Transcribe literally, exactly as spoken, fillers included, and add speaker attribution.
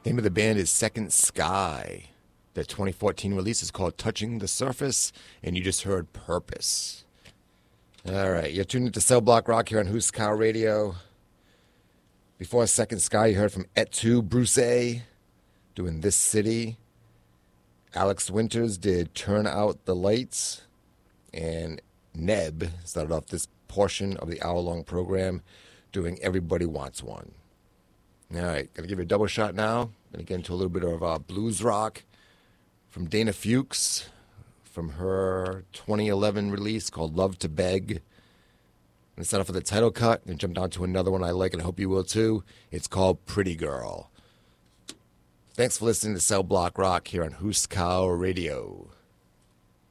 Speaker 1: Name of the band is Second Sky. Their twenty fourteen release is called Touching the Surface, and you just heard Purpose. All right, you're tuned into Cell Block Rock here on Huskow Radio. Before Second Sky, you heard from Et tu, Bruce A, doing This City. Alex Winters did Turn Out the Lights. And Neb started off this portion of the hour-long program doing Everybody Wants One. All right, going to give you a double shot now. Going to get into a little bit of uh, blues rock from Dana Fuchs from her twenty eleven release called Love to Beg. I'm going to set off with the title cut and jump down to another one I like, and I hope you will too. It's called Pretty Girl. Thanks for listening to Cell Block Rock here on Huskow Radio.